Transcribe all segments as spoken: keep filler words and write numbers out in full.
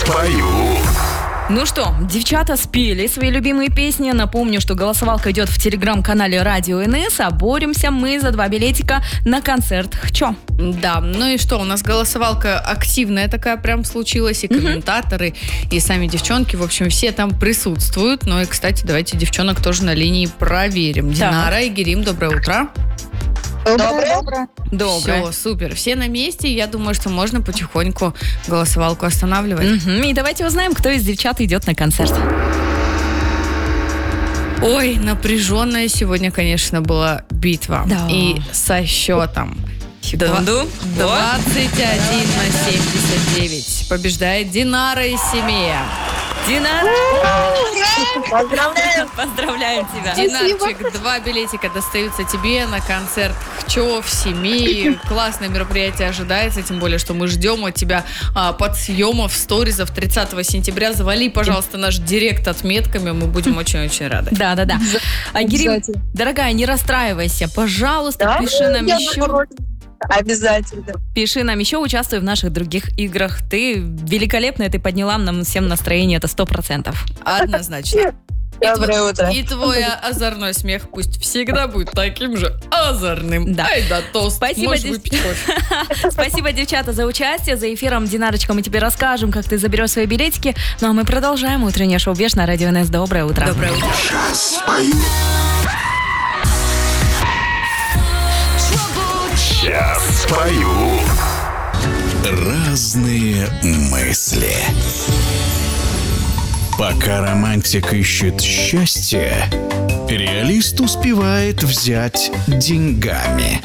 спою. Ну что, девчата спели свои любимые песни. Напомню, что голосовалка идет в телеграм-канале Радио эн эс, а боремся мы за два билетика на концерт «Хчо». Да, ну и что, у нас голосовалка активная такая прям случилась, и комментаторы, mm-hmm. и сами девчонки, в общем, все там присутствуют. Ну и, кстати, давайте девчонок тоже на линии проверим. Так. Динара и Герим, доброе утро. Доброе. Доброе. Доброе. Все, супер. Все на месте. Я думаю, что можно потихоньку голосовалку останавливать. Угу. И давайте узнаем, кто из девчат идет на концерт. Ой, напряженная сегодня, конечно, была битва. Да. И со счетом Секунду. двадцать один на семьдесят девять побеждает Динара из Семея. Динара! Поздравляем! Поздравляем тебя! Динарчик, два билетика достаются тебе на концерт «Хчо» в Семее. Классное мероприятие ожидается, тем более, что мы ждем от тебя а, подсъемов, сторизов тридцатого сентября. Завали, пожалуйста, наш директ отметками, мы будем очень-очень рады. Да-да-да. А, Герим, дорогая, не расстраивайся, пожалуйста, да? пиши нам Я еще... Обязательно. Пиши нам еще, участвуй в наших других играх. Ты великолепная, ты подняла нам всем настроение, это сто процентов. Однозначно. Доброе и утро. И твой озорной смех пусть всегда будет таким же озорным. Да. Ай да тост. Спасибо, Можешь дев... выпить кофе. Спасибо, девчата, за участие. За эфиром, Динарочка, мы тебе расскажем, как ты заберешь свои билетики. Ну а мы продолжаем утреннее шоу «Беш» на Радио эн эс. Доброе утро. Доброе утро. Сейчас спою. Сейчас спою. Разные мысли. Пока романтик ищет счастье, реалист успевает взять деньгами.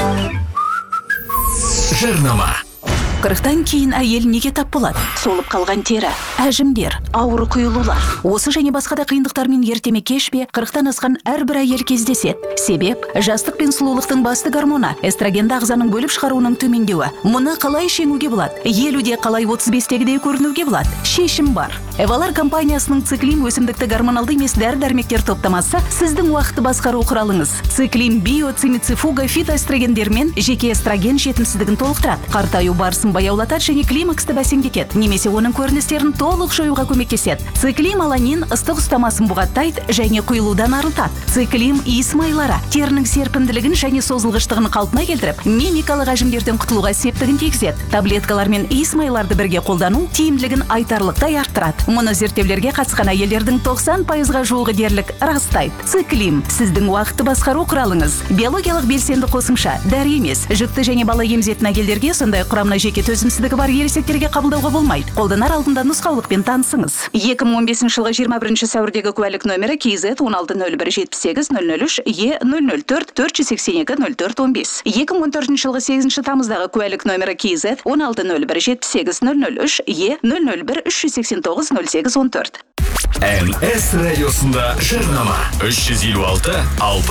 Жарнама. Қырықтан кейін әйел неге тап болады? Солып қалған тері, әжімдер, ауыр құйылулар. Осы және басқа да қиындықтармен ертеме кеш пе қырықтан асқан әрбір әйел кездеседі. Себеп жастық пен сұлулықтың басты гормоны эстрогенді ағзаның бөліп шығаруының төмендеуі. Мұны қалай жеңуге болады? Елуде қалай отыз бестегідей көрінуге болады? Шешім бар. Эвалар компаниясының циклин өсімдікті гормоналды емес дәрі-дәрмектер топтамасы сіздің уақытты басқару құралыңыз. Циклин био, цимицифуга, фитоэстрогендермен жеке эстроген жетімсіздігін толықтырады. Қартаю барысын баяулатады және климаксты бәсеңдетеді. Немесе оның көріністерін толық жоюға көмектеседі. Циклим аланин ыстық ұстамасын бұғаттайды және құйылудан арылтады. Циклим иіс майлары терінің серпімділігін және созылғыштығын қалпына келтіріп, мимикалық әжімдерден құтылуға септігін тигізеді. Таблеткалар мен иіс майларды бірге қолдану тиімділігін айтарлықтай арттырады. Мұны зерттеулерге қатысқан әйелдердің тоқсан пайызға жуығы дерлік растайды. Циклим сіздің уақытты басқару құралыңыз. Биологиялық белсенді қосымша, дәрі емес, жүкті және бала емізетін әйелдерге, сондай құрамына жеке төзімсіздігі бар ересектерге қабылдауға болмайды. Қолданар алдында нұсқаулықпен танысыңыз. екі мың он бесінші жылғы жиырма бірінші сәуірдегі куәлік нөмірі кей зет он алты нөл бір жетпіс сегіз нөл нөл үш е нөл нөл төрт төрт жүз сексен екі нөл төрт он бес. екі мың он төртінші жылғы сегізінші тамыздағы куәлік нөмірі кей зет он алты нөл бір жетпіс сегіз нөл нөл үш е нөл нөл бір үш жүз сексен тоғыз нөл сегіз он төрт. эн эс радиосында жарнама. үш жүз елу алты алпыс